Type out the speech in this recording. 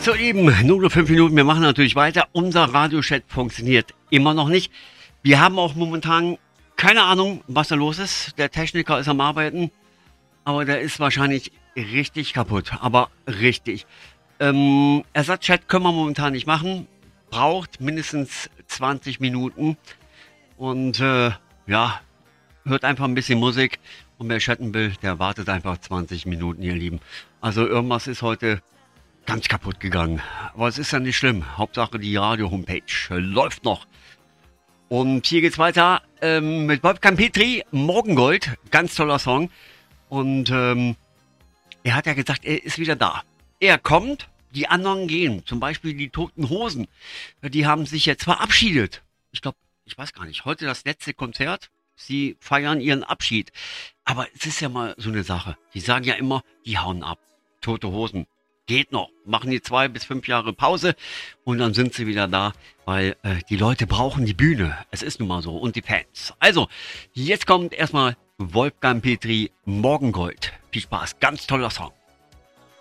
So, Lieben, nur noch 5 Minuten. Wir machen natürlich weiter. Unser Radiochat funktioniert immer noch nicht. Wir haben auch momentan keine Ahnung, was da los ist. Der Techniker ist am Arbeiten, aber der ist wahrscheinlich richtig kaputt. Aber richtig. Ersatzchat können wir momentan nicht machen. Braucht mindestens 20 Minuten. Und ja, hört einfach ein bisschen Musik. Und wer chatten will, der wartet einfach 20 Minuten, ihr Lieben. Also irgendwas ist heute ganz kaputt gegangen. Aber es ist ja nicht schlimm. Hauptsache die Radio-Homepage läuft noch. Und hier geht's weiter mit Wolfgang Petri, Morgengold. Ganz toller Song. Und er hat ja gesagt, er ist wieder da. Er kommt, die anderen gehen. Zum Beispiel die Toten Hosen. Die haben sich jetzt verabschiedet. Ich weiß gar nicht, heute das letzte Konzert. Sie feiern ihren Abschied. Aber es ist ja mal so eine Sache. Die sagen ja immer, die hauen ab. Tote Hosen. Geht noch. Machen die 2 bis 5 Jahre Pause und dann sind sie wieder da, weil die Leute brauchen die Bühne. Es ist nun mal so. Und die Fans. Also, jetzt kommt erstmal Wolfgang Petri, Morgengold. Viel Spaß. Ganz toller Song.